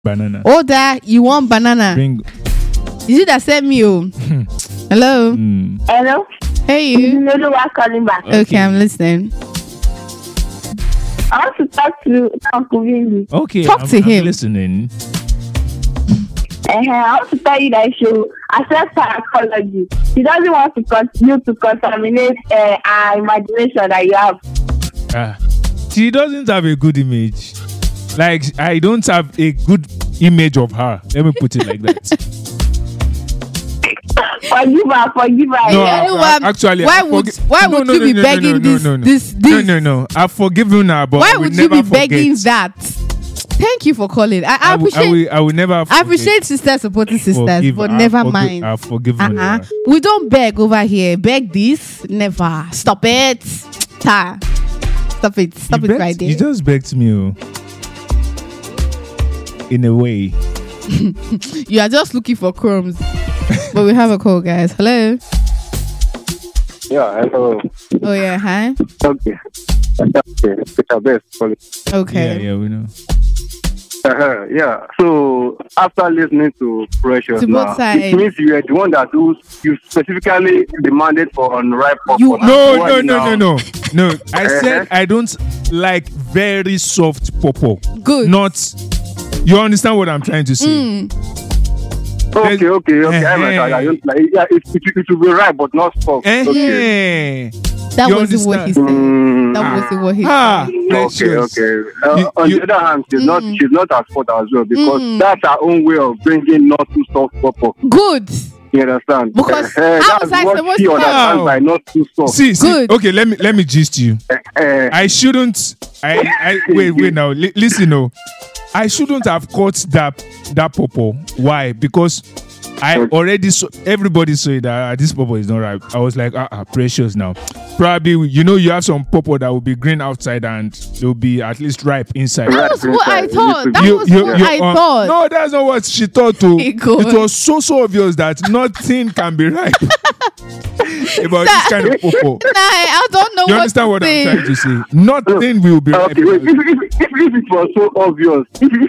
banana. Oh, that you want banana? Bring. Is it that sent me? Oh, hello. Hello? Hey, you. No, I'm calling back. Okay, I'm listening. I want to talk to Uncle Vinny. Okay, Talk to him. I'm listening. I want to tell you that she accept psychology. She doesn't want to continue to contaminate our imagination that you have. She doesn't have a good image. Like, I don't have a good image of her. Let me put it like that. Forgive her. No, Yeah, actually, why would you be begging this? No. I've forgiven her, but Why I will would you never be begging forget. that? Thank you for calling. I appreciate. I will never. I appreciate sisters supporting sisters, Forgive- but I've never forgi- mind. I've forgiven her. We don't beg over here. Beg this? Never. Stop it. Ta. Stop it. Stop it right there. You just begged me, in a way. You are just looking for crumbs. But we have a call, guys. Hello. Yeah, hello. Oh yeah. Hi. Okay. Peter Best calling. Okay. Yeah, we know. Yeah. So after listening to Precious To both now, sides. it means you are the one that you specifically demanded for unripe You- popcorn. No. I said I don't like very soft pawpaw. Good. Not. You understand what I'm trying to say? Okay. I don't like. Yeah, it will be ripe but not soft. Okay. That You wasn't what he said. That wasn't what he said. Precious. Okay. On the other hand, she's not at fault as well because that's her own way of bringing not too soft pawpaw. Good. You understand? Because how that's was I what supposed she to understands know? by not too soft. See. Good. Okay, let me gist you. I shouldn't. Wait now. Listen, no. I shouldn't have caught that pawpaw. Why? Because I already saw, everybody saw that this pawpaw is not ripe. I was like, Precious now. Probably, you have some pawpaw that will be green outside and they'll be at least ripe inside. That was what I thought. That You- was you- what you- I thought. No, that's not what she thought too. Good. It was so obvious that nothing can be ripe about this kind of pawpaw. Nah, I don't know You what understand to what say. I'm trying to say? Nothing will be ripe. Okay, wait, if it was so obvious,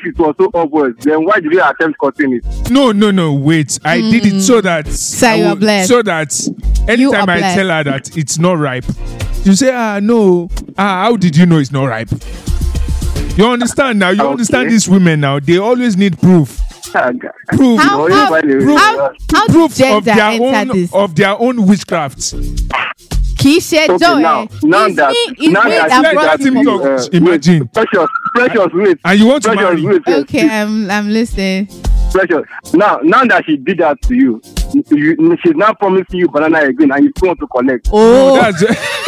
then why did you attempt cutting it? No, wait. I did it so that Sir, you are blessed. So that You anytime are I blessed. tell her that it's not ripe, you say, no. How did you know it's not ripe? You understand now? You Okay. understand these women now? They always need proof. Proof. How did Of gender enter this? their own witchcraft. Keisha Okay, Joy. now It's that- me now that that- brought Let him him talk. here. Imagine. Precious, wait. And you want to Precious, marry? wait. Okay, I'm listening. Precious. Now that she did that to you, she's now promising you banana again, and you still want to collect. Oh, That's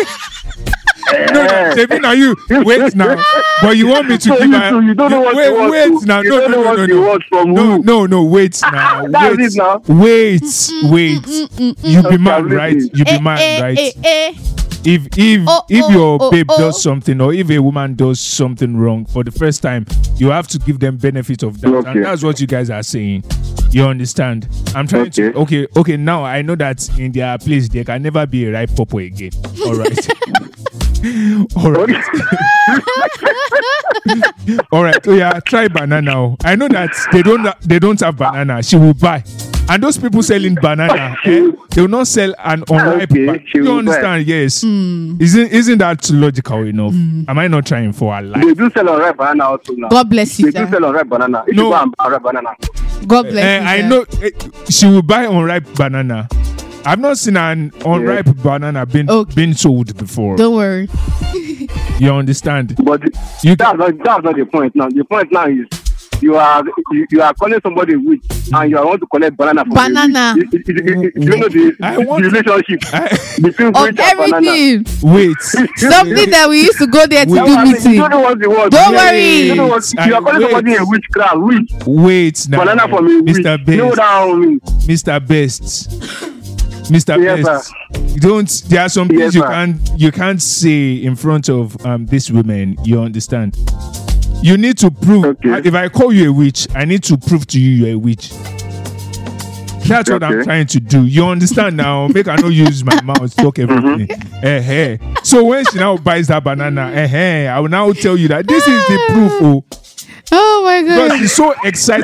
No, David, now you wait now. But you want me to So give you her? too, you don't know what you want wait to. now. You don't know what you want from who. No, wait now. That's it now. Wait. You be Okay, man, I'm right? listening. You be man, right? If your babe does something, or if a woman does something wrong for the first time, you have to give them benefit of that. Okay. And that's what you guys are saying. You understand? I'm trying to okay, now I know that in their place there can never be a ripe pawpaw again. All right. All right. All right. Oh yeah, try banana. I know that they don't have banana. She will buy. And those people selling banana, they will not sell an unripe. she You will understand? Yes. Isn't that logical enough? Am I not trying for a lie? They do sell unripe banana also now. God bless you, They do sir. sell unripe banana. If No. you go and buy unripe banana. God bless you. I sir. know she will buy unripe banana. I've not seen an unripe banana being sold before. Don't worry. You understand? But that's not the point now. The point now is you are calling somebody a witch and you want to collect banana from Banana. a witch. You know the relationship between Of witch and banana. everything. Wait. Something that we used to go there to Wait. do You meeting. don't know what you want. Don't You worry. don't know what you are calling somebody a witchcraft. Witch. Wait now. Banana from a witch. Mr. You know what Best. that means? Mr. Best. Mr. Yes, Best. sir. You don't there are some Yes, things sir. you can't say in front of these women. You understand? You need to prove. Okay. If I call you a witch, I need to prove to you you're a witch. That's what I'm Okay. trying to do. You understand now? Make I not use my mouth talk everything. So when she now buys that banana, I will now tell you that this is the proof. Oh, Oh my Because god. she's so excited